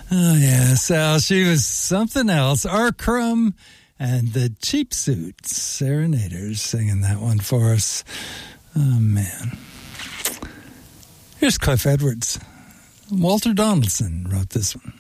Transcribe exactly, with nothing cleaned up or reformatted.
Oh, yeah, Sal, she was something else. Arkrum and the Cheap Suit Serenaders singing that one for us. Oh, man. Here's Cliff Edwards. Walter Donaldson wrote this one.